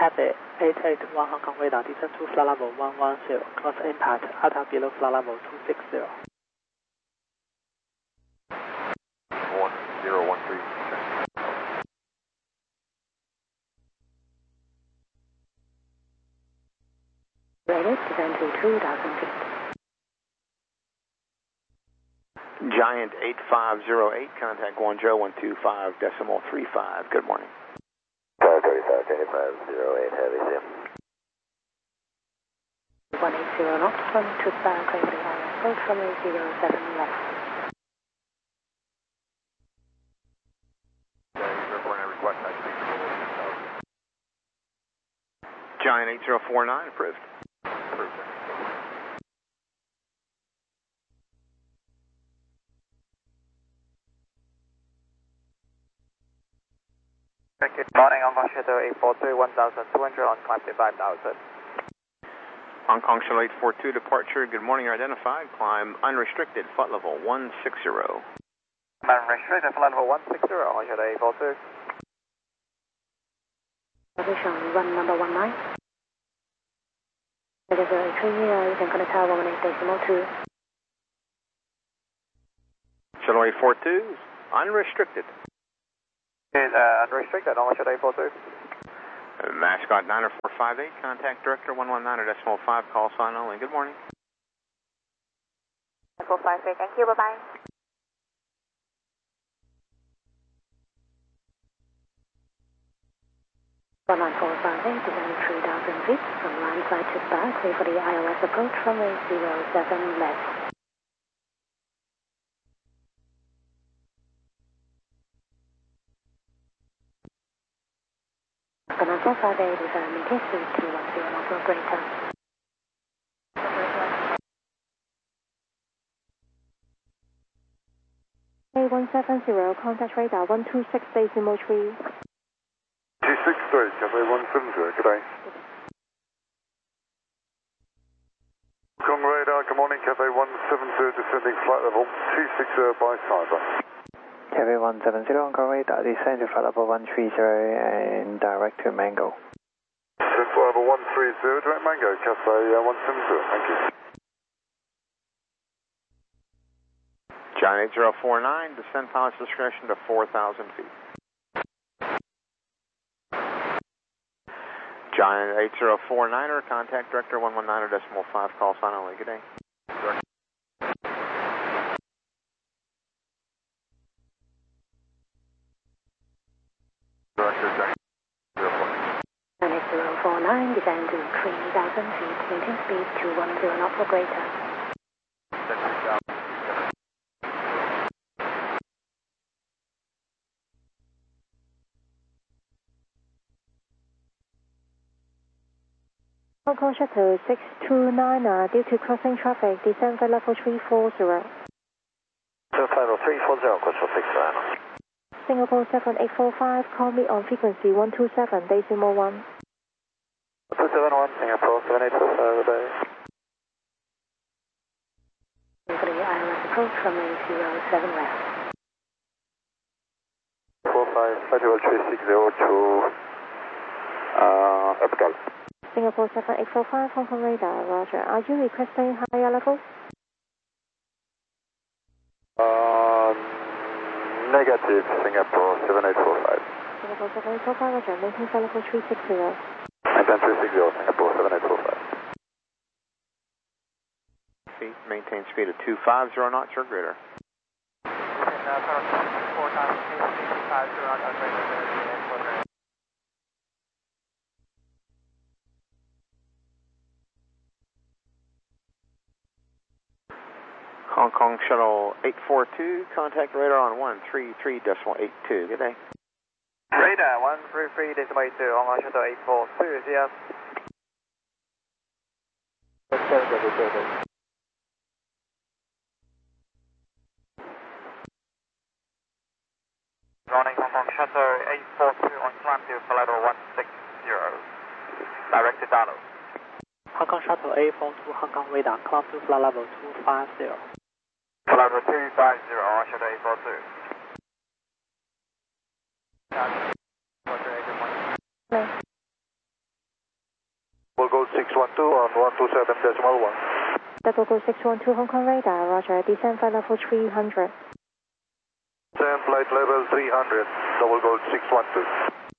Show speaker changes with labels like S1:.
S1: Cathay 881 Hong Kong radar, descend to flight level 110, cross impact, ATA below flight level 260.
S2: 1013.
S3: Rated, descend to 2,000 feet.
S2: Giant 8508, contact 10-125.35. Good morning.
S4: 35, 8508, heavy sim.
S3: 180 knots from Tucson, clear for the ILS approach from 07 left.
S2: Giant 8049, approved. Approved.
S5: Good morning, Hong Kong Shuttle 842, 1,200 on climb to 5,000.
S2: Hong Kong Shuttle 842 departure, good morning, you're identified. Climb unrestricted, flight level 160.
S5: Unrestricted, flight level 160, Hong Kong Shuttle 842.
S3: Position run number 19. It is 03, you can connect tower 18.2.
S2: Shuttle 842, unrestricted.
S5: Unrestricted, Hong Kong Shuttle 842.
S2: Mascot 90458, contact director 119.5, call sign only. Good morning.
S6: 458, thank you, bye-bye.
S3: One 9458, descending 3,000 feet from line side to bar, clear for the ILS approach from 07 left. Command 458 is maintain speed 210 knots or greater. 170, contact radar 126.3.
S7: 263, Cathay 170, good day. Hong Kong radar, good morning, Cathay 170, descending flight level 260 by cyber.
S1: Cathay 170 Hong Kong radar, descend to flight level 130 and direct to Mango.
S7: Descend flight level 130, direct Mango, Cathay 170, thank you.
S2: Giant 8049, descend pilot's discretion to 4,000 feet. Giant 8049er, contact director 119.5, call sign only. Good day. Director
S3: 8049, descend to 3,000 feet, maintain speed 210 knots or greater. Hong Kong Shuttle 629, due to crossing traffic, descend flight level 340.
S4: So flight level 340, cross for 6
S3: Singapore 7845, call me on frequency 127, decimal 1.
S5: 271, Singapore 7845, good day.
S3: For the ILS approach from 07 left.
S7: 45, flight level 3602, Upgal.
S3: Singapore 7845, Hong Kong radar, roger. Are you requesting higher levels?
S7: Negative, Singapore 7845.
S3: Singapore 7845, roger. Maintain flight level 360.
S7: Maintain 360, Singapore 7845.
S2: feet, maintain speed of 250 knots or greater. Hong Kong Shuttle 842, contact radar on 133.82. Good day.
S5: Radar 133.82, Hong Kong Shuttle 842, yes. Running Hong Kong Shuttle 842 on climb to level 160. Direct to Dallas.
S1: Hong Kong Shuttle 842 Hong Kong radar, climb to flight level 250.
S5: Level 250, Hong Kong Shuttle 842.
S4: Gold 612 on 127.1.
S3: Double Gold 612 Hong Kong radar, roger, descend flight level 300.
S4: Descend flight level 300, Double Gold 612.